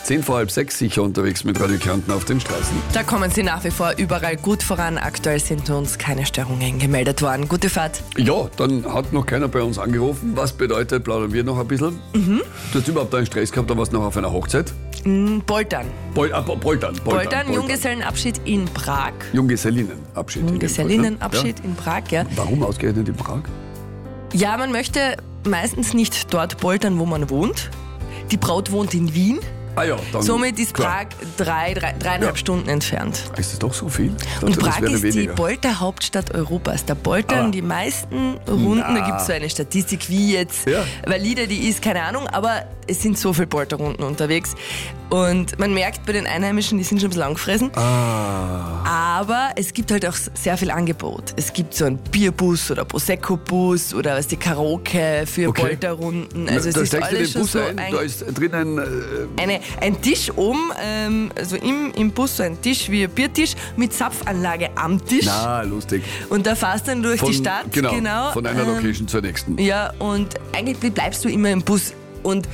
10 vor halb 6 sicher unterwegs mit Radio Kärnten auf den Straßen. Da kommen Sie nach wie vor überall gut voran. Aktuell sind uns keine Störungen gemeldet worden. Gute Fahrt. Ja, dann hat noch keiner bei uns angerufen. Was bedeutet, plaudern wir noch ein bisschen? Du hast überhaupt einen Stress gehabt, da warst du noch auf einer Hochzeit? Poltern. Poltern. Junggesellenabschied in Prag. Junggesellinnenabschied. Junggesellinnenabschied in Prag, ja. Warum ausgerechnet in Prag? Ja, man möchte meistens nicht dort poltern, wo man wohnt. Die Braut wohnt in Wien. Ah ja, dann Somit ist klar. Prag dreieinhalb Stunden entfernt. Ist das doch so viel? Ich Und dachte, das Prag wäre ist die weniger. Polterhauptstadt Europas. Da poltern die meisten Runden, da gibt es so eine Statistik, wie jetzt valide die ist, keine Ahnung, aber es sind so viele Polterrunden unterwegs. Und man merkt bei den Einheimischen, die sind schon ein bisschen angefressen. Aber es gibt halt auch sehr viel Angebot. Es gibt so einen Bierbus oder Prosecco-Bus oder was die Karaoke für Polterrunden. Also es da ist steigst du alles den schon Bus so ein, da ist drinnen ein Tisch oben, also im Bus so ein Tisch wie ein Biertisch mit Zapfanlage am Tisch. lustig. Und da fährst du dann durch die Stadt. Genau, von einer Location zur nächsten. Ja, und eigentlich bleibst du immer im Bus. Und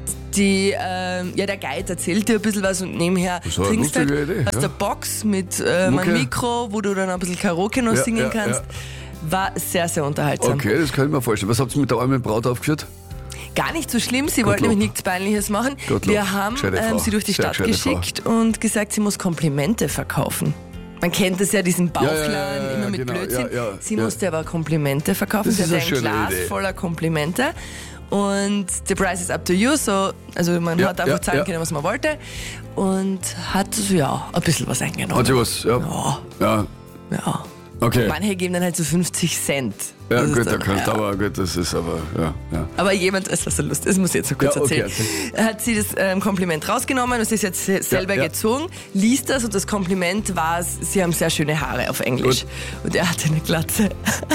der Guide erzählt dir ein bisschen was und nebenher Das war eine trinkst halt lustige Idee, aus der Box mit einem Mikro, wo du dann ein bisschen Karaoke noch singen kannst. War sehr, sehr unterhaltsam. Okay, das kann ich mir vorstellen. Was habt ihr mit der armen Braut aufgeführt? Gar nicht so schlimm, sie wollten nämlich nichts Peinliches machen. Gottlob. Wir haben Gescheite Frau. sie durch die Sehr Stadt gescheite geschickt und gesagt, sie muss Komplimente verkaufen. Man kennt es ja, diesen Bauchladen, immer mit genau, Blödsinn. Sie ja. musste aber Komplimente verkaufen. Das Sie ist hatte eine ein schöne Glas Idee. voller Komplimente. Und the price is up to you. Also man hat einfach zahlen können, was man wollte. Und hat ein bisschen was eingenommen. Hat sie was? Ja. Okay. Manche geben dann halt so 50 Cent. Ja, Das ist gut, da dann, kannst aber gut, das ist aber, ja. Aber jemand, das war so lustig, das muss ich jetzt so kurz okay, erzählen. Hat sie das Kompliment rausgenommen und sie ist jetzt selber gezogen, liest das und das Kompliment war, sie haben sehr schöne Haare auf Englisch. Gut. Und er hatte eine Glatze.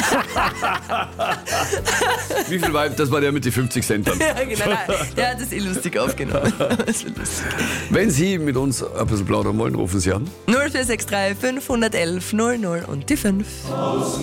Wie viel war das war der mit den 50 Cent dann? Ja, genau, der hat das lustig aufgenommen. Das war lustig. Wenn Sie mit uns ein bisschen plaudern wollen, rufen Sie an. 0463 511 00 und die 5.